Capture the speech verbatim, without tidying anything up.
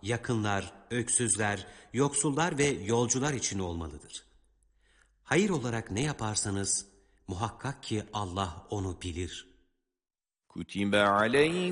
yakınlar, öksüzler, yoksullar ve yolcular için olmalıdır. Hayır olarak ne yaparsanız muhakkak ki Allah onu bilir. كتب عليكم